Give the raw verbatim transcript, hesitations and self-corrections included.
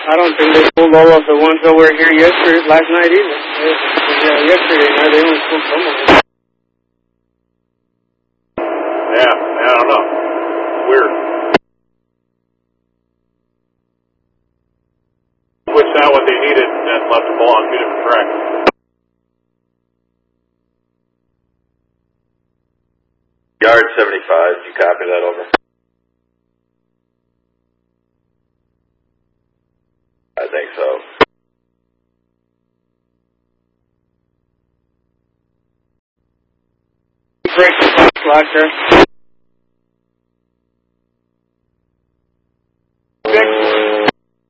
I don't think they pulled all of the ones that were here yesterday, last night either. Yeah, yesterday night they only pulled some of them. Yeah, I don't know. Weird. Switched out what they needed and left the ball on two different tracks. Yard seventy-five, you copy that over? I think so. Break the clock there.